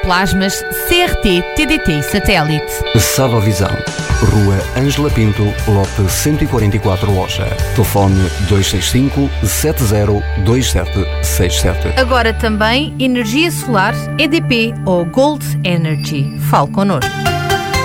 plasmas CRT, TDT e satélite. Sadovisão, Rua Ângela Pinto, lote 144 Loja. Telefone 265 702767. Agora também energia solar, EDP ou Gold Energy. Fale connosco.